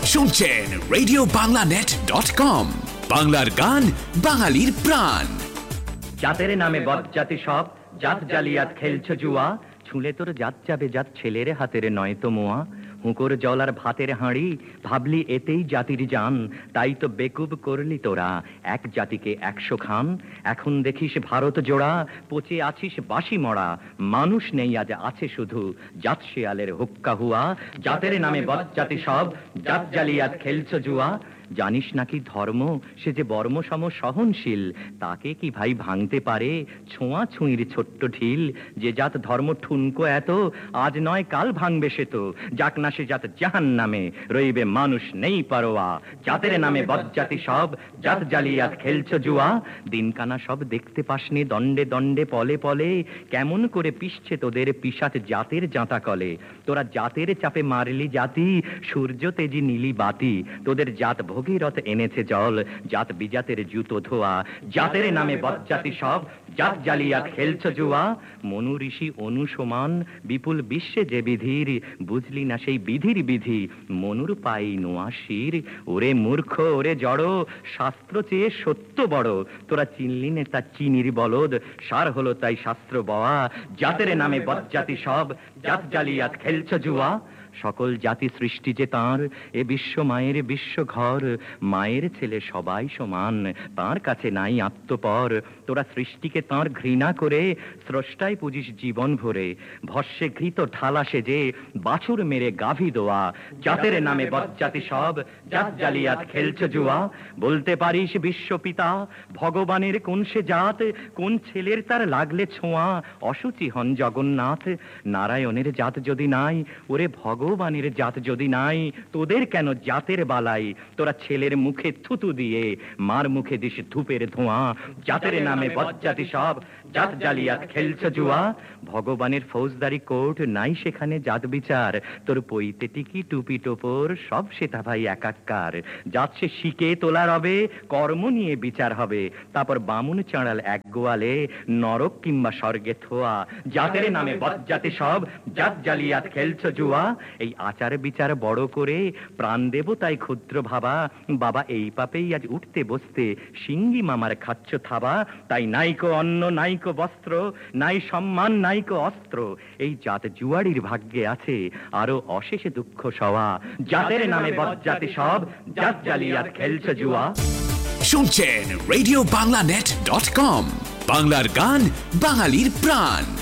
শুনছেন RadioBanglaNet.com, বাংলার গান, বাঙালির প্রাণ। জাতের নামে বজ্জাতি সব, জাত জালিয়াত খেলছ জুয়া, ছুঁলে তোর জাত যাবে জাত ছেলের হাতের নয়তো মোয়া। হুঁকোর জল আর ভাতের হাঁড়ি, ভাবলি এতেই জাতির জান, তাই তো বেকুব করলি তোরা এক জাতিকে 100 খান। এখন দেখিস ভারত জোড়া, পচে আছিস বাসি মরা, মানুষ নেই আজ আছে শুধু জাত শিয়ালের হুক্কা হুয়া। জাতের নামে বজ্জাতি সব, জাত জালিয়াত খেলছ জুয়া। জানিস নাকি ধর্ম সে যে বর্ম সম সহনশীল, তাকে কি ভাই ভাঙতে পারে ছোঁয়া ছুঁইর ছোট্ট ঢিল। যে জাত ধর্ম ঠুনকো এত, আজ নয় কাল ভাঙবে সে তো, যাক না সে জাত জাহান্নামে, রইবে মানুষ নেই পারোয়া। জাতের নামে বজ্জাতি সব, জাত জালিয়াত খেলছ জুয়া। দিনকানা সব দেখতে পাসনি দণ্ডে দণ্ডে পলে পলে, কেমন করে পিষছে তোদের পিশাচ জাতের জাঁতা কলে। তোরা জাতের চাপে মারলি জাতি, সূর্য তেজি নীলি বাতি, তোদের জাত ভগীরথ এনেছে জল, জাত বিজাতের জুতো ধোয়া। জাতের নামে বজ্জাতি সব, জাত জালিয়াত খেলছ জুয়া। মনু ঋষি অনু সমান, বিপুল বিশ্বে যে বিধির, বুঝলি না সেই বিধির বিধি, মনুর পাই নোয়া শির। ওরে মূর্খ ওরে জড়, শাস্ত্র চেয়ে সত্য বড়, তোরা চিনলি নে তা চিনির বলদ, সার হলো তাই শাস্ত্র বওয়া। জাতের নামে বজ্জাতি সব, জাত জালিয়াত খেলছ জুয়া। সকল জাতি সৃষ্টি যে তাঁর, এ বিশ্ব মায়ের বিশ্ব ঘর, মায়ের ছেলে সবাই সমান, তাঁর কাছে নাই আত্মপর। তোরা সৃষ্টিকে তাঁর ঘৃণা করে, স্রষ্টায় পুজিস জীবন ভরে, ভস্যে ঘৃত ঢালা সেজে বাছুর মেরে গাভী দোয়া। জাতের নামে বজ্জাতি সব, জাত জালিয়াত খেলছ জুয়া। বলতে পারিস বিশ্বপিতা ভগবানের কোন সে জাত, কোন ছেলের তার লাগলে ছোঁয়া অসুচি হন জগন্নাথ। নারায়ণের জাত যদি নাই, ওরে ভগবানের জাত যদি নাই, তোদের কেন জাতের বালাই। তোরা ছেলের মুখে থুতু দিয়ে মার মুখে দিস ধূপের ধোঁয়া। জাতের নামে বজ্জাতি সব, জাত জালিয়াত খেলছ জুয়া। ভগবানের ফৌজদারি কোর্ট নাই সেখানে জাত বিচার, তোর পইতে টিকি টুপি টোপর সব সেটা ভাই একাকার। জাত সে শিকে তোলা রবে, কর্ম নিয়ে বিচার হবে, তারপর বামুন চাঁড়াল এক গোয়ালে, নরক কিংবা স্বর্গে থোয়া। জাতের নামে বজ্জাতি সব, জাত জালিয়াত খেলছ জুয়া। এই আচার বিচার বড় করে প্রাণ দেব তাই ক্ষুদ্র ভাবা, বাবা এই পাপেই আজ উঠতে বসতে সিঙ্গি মামার খাচ্ছ থাবা। তাই নাইকো অন্ন নাইকো বস্ত্র, নাই সম্মান নাইকো অস্ত্র, এই জাত জুয়ারির ভাগ্যে আছে আরো অশেষ দুঃখ সওয়া। জাতের নামে বজ্জাতি সব, জাত জালিয়াত খেলছ জুয়া। শুনছেন RadioBanglaNet.com, বাংলার গান, বাঙালির প্রাণ।